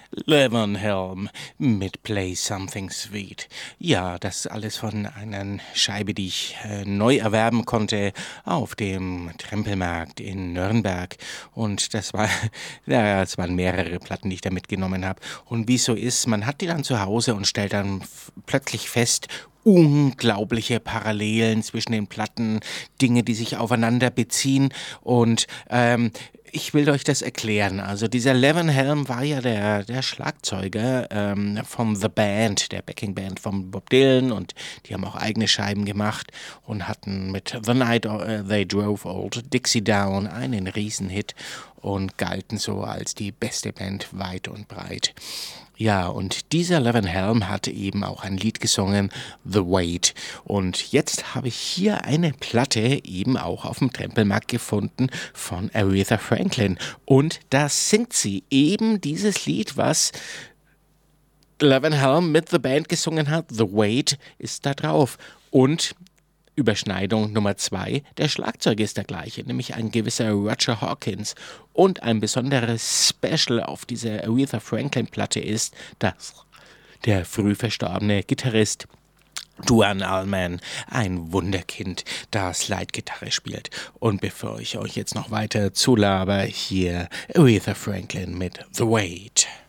Levon Helm mit Play Something Sweet. Ja, das alles von einer Scheibe, die ich neu erwerben konnte auf dem Trempelmarkt in Nürnberg. Und das waren mehrere Platten, die ich da mitgenommen habe. Und wie es so ist, man hat die dann zu Hause und stellt dann plötzlich fest, unglaubliche Parallelen zwischen den Platten, Dinge, die sich aufeinander beziehen und ich will euch das erklären. Also dieser Levon Helm war ja der Schlagzeuger von The Band, der Backing-Band von Bob Dylan, und die haben auch eigene Scheiben gemacht und hatten mit The Night They Drove Old Dixie Down einen Riesenhit und galten so als die beste Band weit und breit. Ja, und dieser Levon Helm hatte eben auch ein Lied gesungen, The Wait. Und jetzt habe ich hier eine Platte eben auch auf dem Trempelmarkt gefunden von Aretha Franklin. Und da singt sie eben dieses Lied, was Levon Helm mit The Band gesungen hat. The Wait ist da drauf. Und Überschneidung Nummer 2, der Schlagzeuger ist der gleiche, nämlich ein gewisser Roger Hawkins. Und ein besonderes Special auf dieser Aretha Franklin-Platte ist, dass der früh verstorbene Gitarrist Duane Allman, ein Wunderkind, das Slide-Gitarre spielt. Und bevor ich euch jetzt noch weiter zulaber, hier Aretha Franklin mit The Wait.